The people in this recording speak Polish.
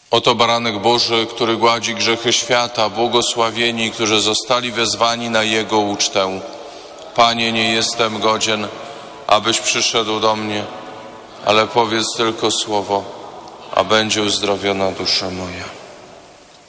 Oto baranek Boży, który gładzi grzechy świata, błogosławieni, którzy zostali wezwani na Jego ucztę. Panie, nie jestem godzien, abyś przyszedł do mnie, ale powiedz tylko słowo, a będzie uzdrowiona dusza moja.